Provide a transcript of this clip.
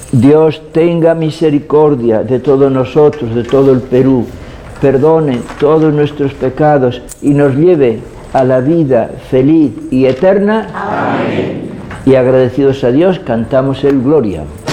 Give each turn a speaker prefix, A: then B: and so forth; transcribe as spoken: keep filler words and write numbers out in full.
A: Dios tenga misericordia de todos nosotros, de todo el Perú, perdone todos nuestros pecados y nos lleve a la vida feliz y eterna.
B: Amén.
A: Y agradecidos a Dios, cantamos el Gloria.